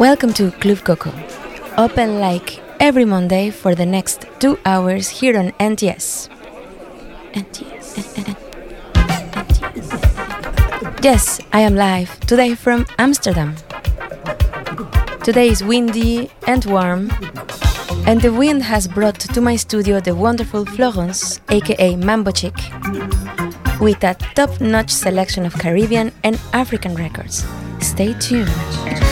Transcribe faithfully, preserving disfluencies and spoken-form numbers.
Welcome to Club Coco, open like every Monday for the next two hours here on N T S. N T S. N T S. Yes, I am live today from Amsterdam. Today is windy and warm, and the wind has brought to my studio the wonderful Florence, aka Mambo Chick, with a top-notch selection of Caribbean and African records. Stay tuned.